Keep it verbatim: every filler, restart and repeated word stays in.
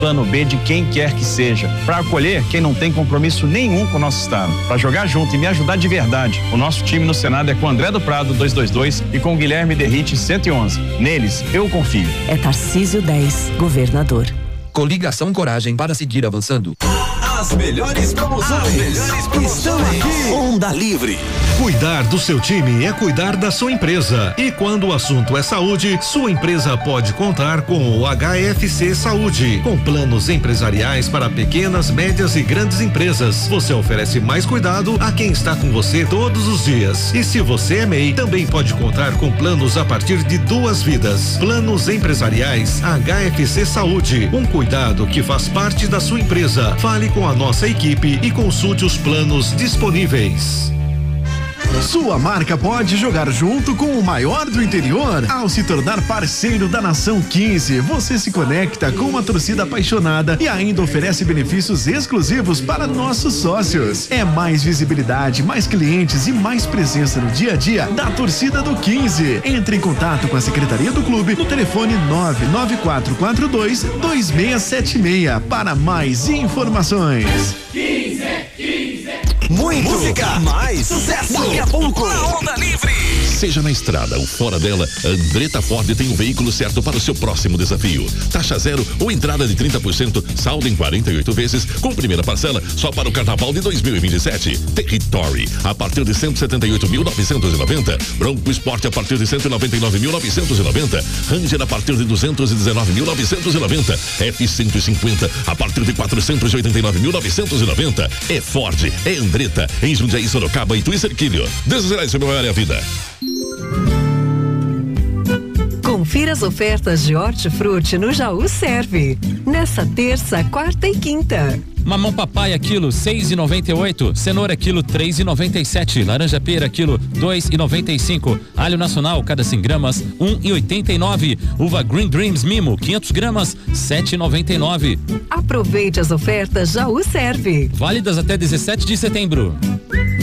plano B de quem quer que seja, para acolher quem não tem compromisso nenhum com o nosso estado, para jogar junto e me ajudar de verdade. O nosso time no Senado é com André do Prado duzentos e vinte e dois e com Guilherme Derrite cento e onze. Neles eu confio. É Tarcísio dez, governador. Coligação Coragem para seguir avançando. As melhores promoções, As melhores promoções estão aqui. Onda Livre. Cuidar do seu time é cuidar da sua empresa. E quando o assunto é saúde, sua empresa pode contar com o H F C Saúde. Com planos empresariais para pequenas, médias e grandes empresas. Você oferece mais cuidado a quem está com você todos os dias. E se você é M E I, também pode contar com planos a partir de duas vidas. Planos empresariais H F C Saúde. Um cuidado que faz parte da sua empresa. Fale com a nossa equipe e consulte os planos disponíveis. Sua marca pode jogar junto com o maior do interior. Ao se tornar parceiro da Nação quinze, você se conecta com uma torcida apaixonada e ainda oferece benefícios exclusivos para nossos sócios. É mais visibilidade, mais clientes e mais presença no dia a dia da torcida do quinze. Entre em contato com a Secretaria do Clube no telefone nove nove quatro quatro dois dois seis sete seis para mais informações. quinze, quinze. Muito música, mais sucesso. Daqui a pouco na Onda Livre. Seja na estrada ou fora dela, Andretta Ford tem o veículo certo para o seu próximo desafio. Taxa zero ou entrada de trinta por cento, saldo em quarenta e oito vezes, com primeira parcela só para o Carnaval de dois mil e vinte e sete. Territory a partir de cento e setenta e oito mil novecentos e noventa. Bronco Sport a partir de cento e noventa e nove mil novecentos e noventa. Ranger a partir de duzentos e dezenove mil novecentos e noventa. F cento e cinquenta a partir de quatrocentos e oitenta e nove mil novecentos e noventa. É Ford, é Andretta, em Jundiaí, Sorocaba e Tuicerquilho. dez reais sobre a vida. Confira as ofertas de hortifruti no Jaú Serve. Nessa terça, quarta e quinta. Mamão papaya quilo seis e noventa e oito, cenoura quilo três e noventa e sete, laranja pera quilo dois e noventa e cinco, alho nacional cada cem gramas um e oitenta e nove, uva Green Dreams Mimo quinhentos gramas sete e noventa e nove. Aproveite as ofertas Jaú Serve. Válidas até dezessete de setembro.